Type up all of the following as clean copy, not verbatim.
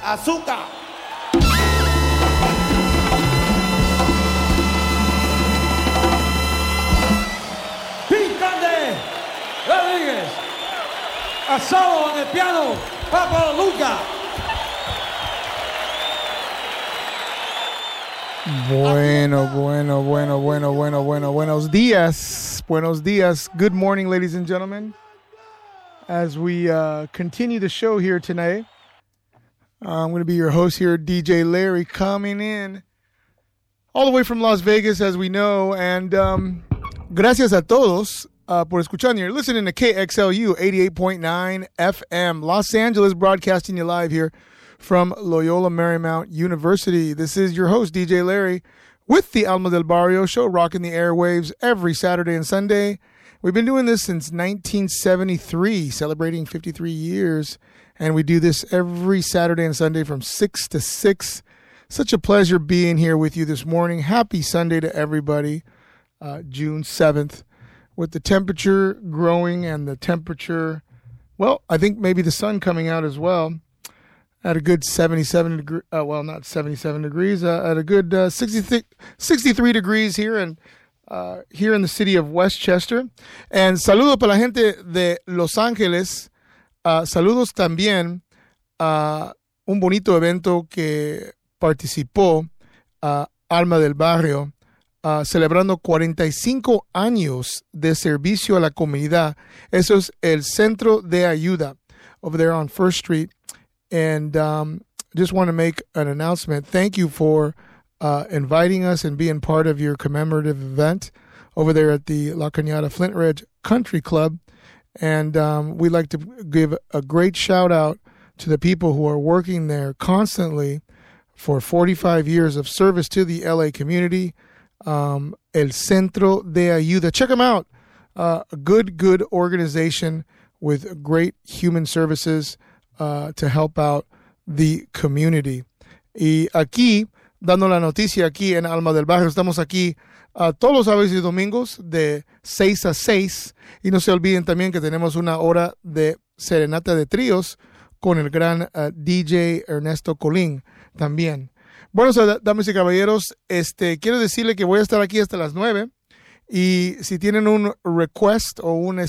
azúcar. Picante Rodríguez. Asado en el piano, Papa Luca. Buenos días. Buenos días. Good morning, ladies and gentlemen. As we continue the show here tonight, I'm going to be your host here, DJ Larry, coming in all the way from Las Vegas, as we know. And gracias a todos por escuchar. You're listening to KXLU 88.9 FM, Los Angeles, broadcasting you live here from Loyola Marymount University. This is your host, DJ Larry, with the Alma del Barrio show, rocking the airwaves every Saturday and Sunday. We've been doing this since 1973, celebrating 53 years, and we do this every Saturday and Sunday from 6 to 6. Such a pleasure being here with you this morning. Happy Sunday to everybody, June 7th. With the temperature growing and the temperature, well, I think maybe the sun coming out as well, at a good 77 degrees, not 77 degrees, at a good 63 degrees here and here in the city of Westchester. And saludo para la gente de Los Ángeles. Saludos también a un bonito evento que participó Alma del Barrio, celebrando 45 años de servicio a la comunidad. Eso es el Centro de Ayuda over there on First Street. And just want to make an announcement. Thank you for inviting us and being part of your commemorative event over there at the La Cañada Flint Ridge Country Club. And we'd like to give a great shout out to the people who are working there constantly for 45 years of service to the LA community. El Centro de Ayuda. Check them out. A good organization with great human services to help out the community. Y aquí, dando la noticia aquí en Alma del Barrio, estamos aquí todos los sábados y domingos de 6 a 6. Y no se olviden también que tenemos una hora de serenata de tríos con el gran DJ Ernesto Colín también. Bueno, damas y caballeros, quiero decirle que voy a estar aquí hasta las 9. Y si tienen un request o una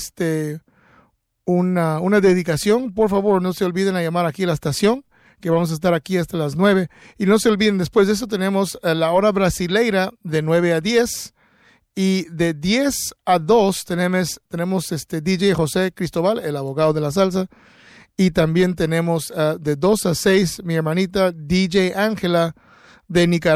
dedicación, por favor, no se olviden a llamar aquí a la estación, que vamos a estar aquí hasta las 9. Y no se olviden, después de eso tenemos la hora brasileira de 9 a 10. Y de 10 a 2 tenemos DJ José Cristóbal, el abogado de la salsa. Y también tenemos de 2 a 6 mi hermanita DJ Ángela de Nicaragua.